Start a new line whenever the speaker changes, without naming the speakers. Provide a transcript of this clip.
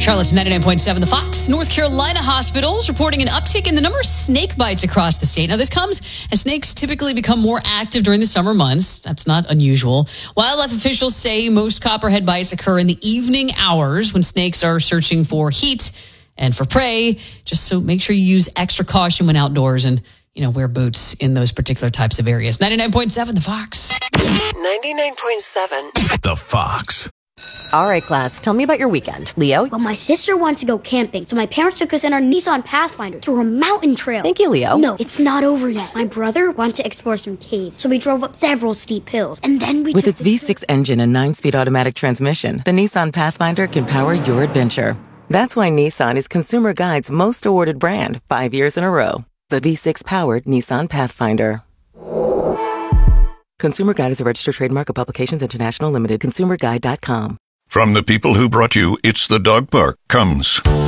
Charlotte's 99.7 The Fox. North Carolina hospitals reporting an uptick in the number of snake bites across the state. Now, this comes as snakes typically become more active during the summer months. That's not unusual. Wildlife officials say most copperhead bites occur in the evening hours when snakes are searching for heat and for prey. Just so make sure you use extra caution when outdoors and, wear boots in those particular types of areas. 99.7 The Fox.
99.7
The Fox.
All right, class, tell me about your weekend. Leo?
Well, my sister wants to go camping, so my parents took us in our Nissan Pathfinder through a mountain trail.
Thank you, Leo.
No, it's not over yet. My brother wanted to explore some caves, so we drove up several steep hills, and then we
With its V6 engine and 9-speed automatic transmission, the Nissan Pathfinder can power your adventure. That's why Nissan is Consumer Guide's most awarded brand 5 years in a row. The V6-powered Nissan Pathfinder. Consumer Guide is a registered trademark of Publications International Limited. ConsumerGuide.com.
From the people who brought you It's the Dog Park comes